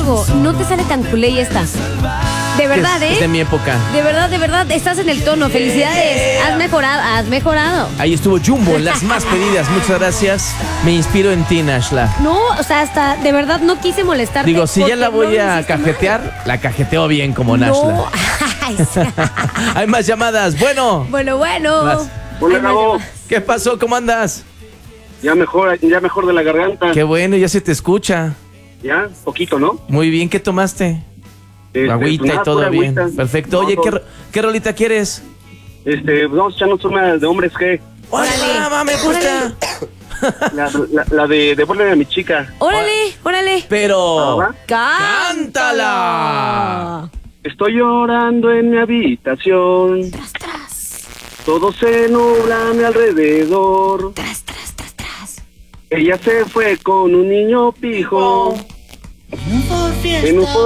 algo, no te sale tan culé esta. De verdad, Es de mi época. De verdad, estás en el tono. Felicidades. Has mejorado. Ahí estuvo Jumbo, las más pedidas. Muchas gracias. Me inspiro en ti, Nashla. No, o sea, hasta de verdad no quise molestarte. Digo, si ya la porque voy no lo a hiciste cajetear, mal. la cajeteo bien como Nashla. No. Ay, sí. Hay más llamadas. Bueno. Bueno. Vas. Hola, Hay más Gabo. llamadas. ¿Qué pasó? ¿Cómo andas? Ya mejor de la garganta. Qué bueno, ya se te escucha. Ya, poquito, ¿no? Muy bien, ¿qué tomaste? Agüita nada, y todo pura bien. agüita. Perfecto. No, Oye, no. ¿qué rolita quieres? Vamos a echarnos una de hombres G. ¡Hola, me gusta! La de devuélveme a mi chica. Órale. Pero... ¿Va? ¡Cántala! Estoy llorando en mi habitación. Tras. Todo se nubla a mi alrededor. Tras. Ella se fue con un niño pijo. En un